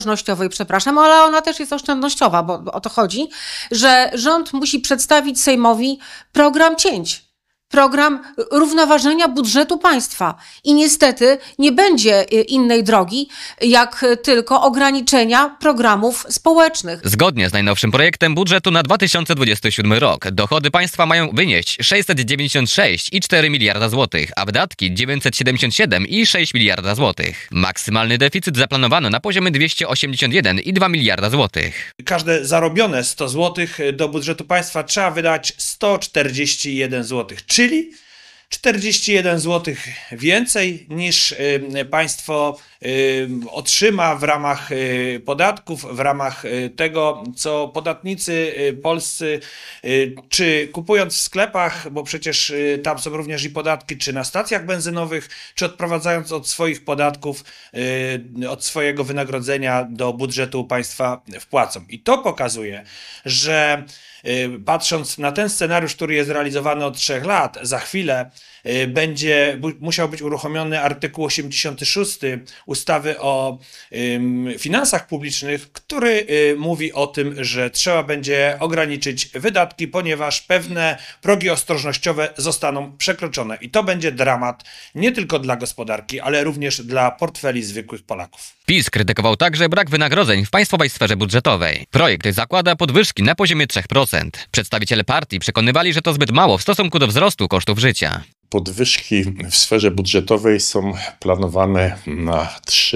oszczędnościowej, przepraszam, ale ona też jest oszczędnościowa, bo o to chodzi, że rząd musi przedstawić Sejmowi program cięć. Program równoważenia budżetu państwa. I niestety nie będzie innej drogi, jak tylko ograniczenia programów społecznych. Zgodnie z najnowszym projektem budżetu na 2027 rok dochody państwa mają wynieść 696,4 miliarda złotych, a wydatki 977,6 miliarda złotych. Maksymalny deficyt zaplanowano na poziomie 281,2 miliarda złotych. Każde zarobione 100 złotych do budżetu państwa trzeba wydać 141 złotych. Czyli 41 zł więcej niż państwo otrzyma w ramach podatków, w ramach tego, co podatnicy polscy, czy kupując w sklepach, bo przecież tam są również i podatki, czy na stacjach benzynowych, czy odprowadzając od swoich podatków, od swojego wynagrodzenia do budżetu państwa wpłacą. I to pokazuje, że patrząc na ten scenariusz, który jest realizowany od 3 lat, za chwilę będzie musiał być uruchomiony artykuł 86 ustawy o finansach publicznych, który mówi o tym, że trzeba będzie ograniczyć wydatki, ponieważ pewne progi ostrożnościowe zostaną przekroczone. I to będzie dramat nie tylko dla gospodarki, ale również dla portfeli zwykłych Polaków. PiS krytykował także brak wynagrodzeń w państwowej sferze budżetowej. Projekt zakłada podwyżki na poziomie 3%. Przedstawiciele partii przekonywali, że to zbyt mało w stosunku do wzrostu kosztów życia. Podwyżki w sferze budżetowej są planowane na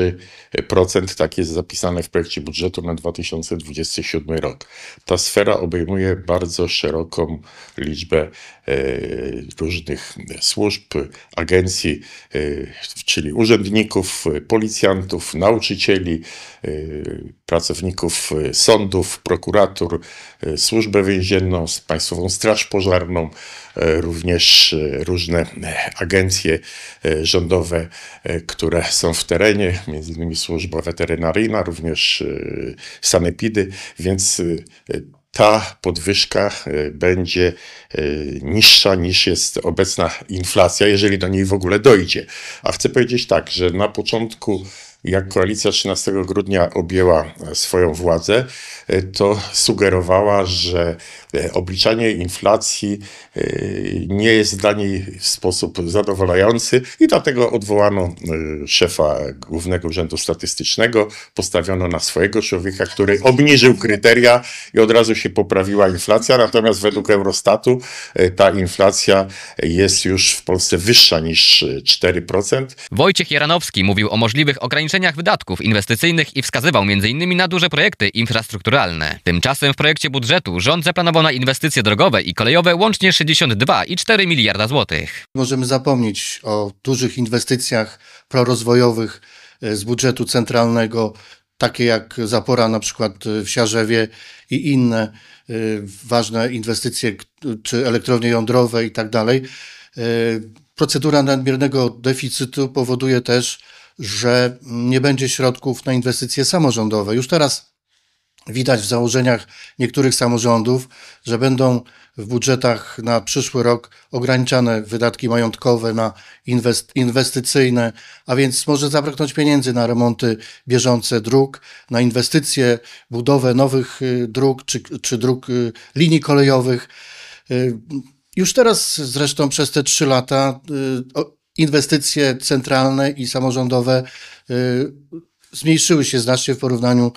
3%, tak jest zapisane w projekcie budżetu na 2027 rok. Ta sfera obejmuje bardzo szeroką liczbę różnych służb, agencji, czyli urzędników, policjantów, nauczycieli, pracowników sądów, prokuratur, służbę więzienną, Państwową Straż Pożarną, również różne agencje rządowe, które są w terenie, między innymi służba weterynaryjna, również sanepidy, więc ta podwyżka będzie niższa niż jest obecna inflacja, jeżeli do niej w ogóle dojdzie. A chcę powiedzieć tak, że na początku, jak koalicja 13 grudnia objęła swoją władzę, to sugerowała, że obliczanie inflacji nie jest dla niej w sposób zadowalający i dlatego odwołano szefa Głównego Urzędu Statystycznego, postawiono na swojego człowieka, który obniżył kryteria i od razu się poprawiła inflacja, natomiast według Eurostatu ta inflacja jest już w Polsce wyższa niż 4%. Wojciech Jaranowski mówił o możliwych ograniczeniach wydatków inwestycyjnych i wskazywał m.in. na duże projekty infrastrukturalne. Tymczasem w projekcie budżetu rząd zaplanował na inwestycje drogowe i kolejowe łącznie 62,4 miliarda złotych. Możemy zapomnieć o dużych inwestycjach prorozwojowych z budżetu centralnego, takie jak zapora na przykład w Siarzewie i inne ważne inwestycje, czy elektrownie jądrowe i tak dalej. Procedura nadmiernego deficytu powoduje też, że nie będzie środków na inwestycje samorządowe. Już teraz widać w założeniach niektórych samorządów, że będą w budżetach na przyszły rok ograniczane wydatki majątkowe na inwestycyjne, a więc może zabraknąć pieniędzy na remonty bieżące dróg, na inwestycje, budowę nowych dróg czy dróg linii kolejowych. Już teraz zresztą przez te 3 lata inwestycje centralne i samorządowe zmniejszyły się znacznie w porównaniu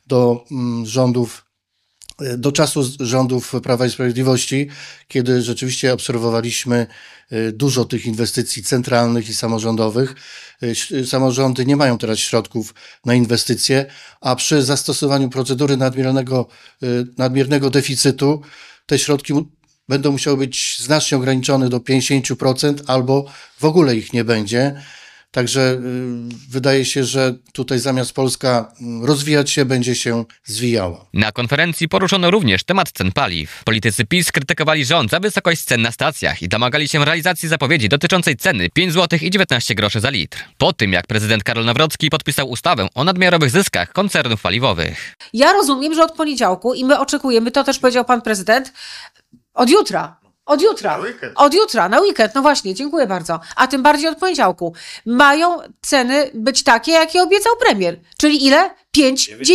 do czasu rządów Prawa i Sprawiedliwości, kiedy rzeczywiście obserwowaliśmy dużo tych inwestycji centralnych i samorządowych. Samorządy nie mają teraz środków na inwestycje, a przy zastosowaniu procedury nadmiernego deficytu te środki będą musiały być znacznie ograniczone do 50% albo w ogóle ich nie będzie. Także wydaje się, że tutaj zamiast Polska rozwijać się, będzie się zwijała. Na konferencji poruszono również temat cen paliw. Politycy PiS krytykowali rząd za wysokość cen na stacjach i domagali się realizacji zapowiedzi dotyczącej ceny 5 zł i 19 groszy za litr. Po tym, jak prezydent Karol Nawrocki podpisał ustawę o nadmiarowych zyskach koncernów paliwowych. Ja rozumiem, że od poniedziałku i my oczekujemy, to też powiedział pan prezydent, od jutra Od jutra. Na weekend. Od jutra, na weekend, no właśnie, dziękuję bardzo. A tym bardziej od poniedziałku. Mają ceny być takie, jakie obiecał premier. Czyli ile? 5,90.